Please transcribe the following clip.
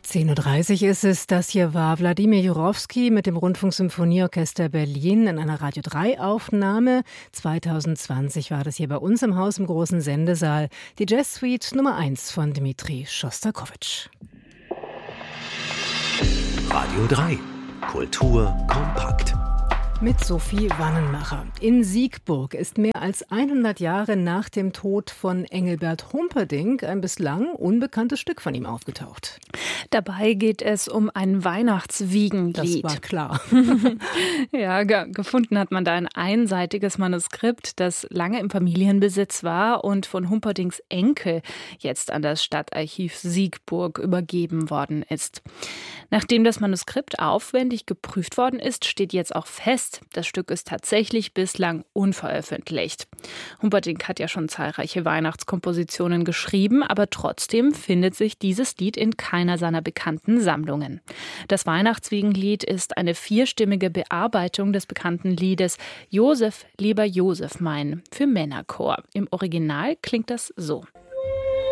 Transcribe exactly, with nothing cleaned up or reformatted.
zehn Uhr dreißig ist es. Das hier war Wladimir Jurowski mit dem Rundfunksymphonieorchester Berlin in einer Radio drei Aufnahme. zwanzig zwanzig war das hier bei uns im Haus im großen Sendesaal. Die Jazzsuite Nummer eins von Dmitri Schostakowitsch. Radio drei. Kultur kompakt. Mit Sophie Wannenmacher. In Siegburg ist mehr als hundert Jahre nach dem Tod von Engelbert Humperdinck ein bislang unbekanntes Stück von ihm aufgetaucht. Dabei geht es um ein Weihnachtswiegenlied. Das war klar. Ja, ge- gefunden hat man da ein einseitiges Manuskript, das lange im Familienbesitz war und von Humperdincks Enkel jetzt an das Stadtarchiv Siegburg übergeben worden ist. Nachdem das Manuskript aufwendig geprüft worden ist, steht jetzt auch fest, das Stück ist tatsächlich bislang unveröffentlicht. Humperdinck hat ja schon zahlreiche Weihnachtskompositionen geschrieben, aber trotzdem findet sich dieses Lied in keiner seiner bekannten Sammlungen. Das Weihnachtswiegenlied ist eine vierstimmige Bearbeitung des bekannten Liedes Josef, lieber Josef mein für Männerchor. Im Original klingt das so.